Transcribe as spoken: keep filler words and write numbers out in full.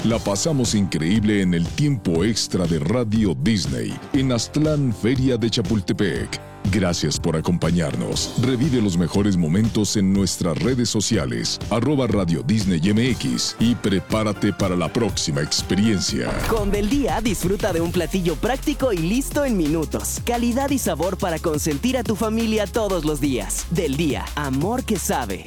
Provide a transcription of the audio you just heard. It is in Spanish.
La pasamos increíble en el tiempo extra de Radio Disney en Aztlán, Feria de Chapultepec. Gracias por acompañarnos. Revive los mejores momentos en nuestras redes sociales, arroba Radio Disney M X, y prepárate para la próxima experiencia. Con Del Día, disfruta de un platillo práctico y listo en minutos. Calidad y sabor para consentir a tu familia todos los días. Del Día, amor que sabe.